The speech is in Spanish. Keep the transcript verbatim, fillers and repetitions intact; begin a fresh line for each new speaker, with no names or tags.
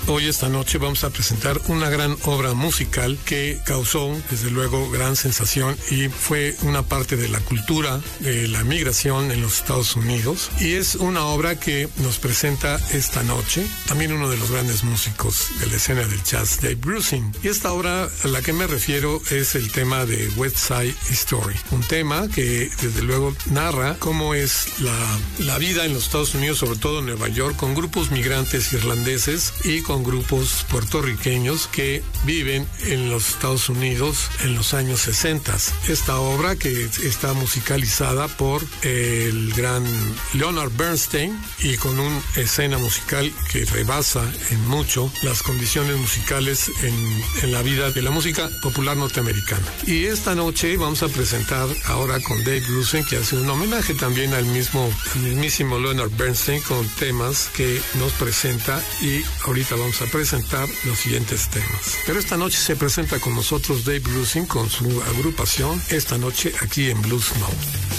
Hoy, esta noche, vamos a presentar una gran obra musical que causó, desde luego, gran sensación y fue una parte de la cultura de la migración en los Estados Unidos. Y es una obra que nos presenta esta noche también uno de los grandes músicos de la escena del jazz, Dave Grusin. Y esta obra a la que me refiero es el tema de West Side Story, un tema que desde luego narra cómo es la, la vida en los Estados Unidos, sobre todo en Nueva York, con grupos migrantes irlandeses y con grupos puertorriqueños que viven en los Estados Unidos en los años sesenta. Esta obra, que está musicalizada por el gran Leonard Bernstein y con una escena musical que rebasa en mucho las condiciones musicales en, en la vida de la música popular norteamericana. Y esta noche vamos a presentar ahora con Dave Grusin, que hace un homenaje también al mismo, al mismísimo Leonard Bernstein, con temas que nos presenta, y ahorita vamos a presentar los siguientes temas. Pero esta noche se presenta con nosotros Dave Grusin con su agrupación, esta noche aquí en Blues Note.